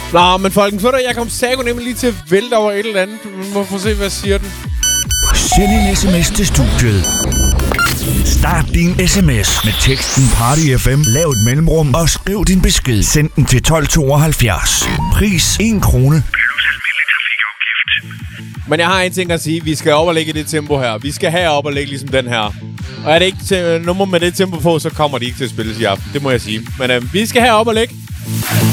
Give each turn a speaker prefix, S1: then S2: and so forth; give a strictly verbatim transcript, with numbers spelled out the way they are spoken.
S1: Nå, men folkens, ved du, jeg kom Sago nemlig lige til at vælte over et eller andet. Vi må få se, hvad siger den.
S2: Send en sms til studiet. Start din sms med teksten Party F M. Lav et mellemrum og skriv din besked. Send den til tolv tooghalvfjerds. Pris en krone. Plus almindelig trafikafgift.
S1: Men jeg har en ting at sige. Vi skal op og lægge i det tempo her. Vi skal have op og lægge ligesom den her. Og er det ikke til, nummer med det tempo på, så kommer de ikke til at spilles i aften. Det må jeg sige. Men øh, vi skal have op og lægge.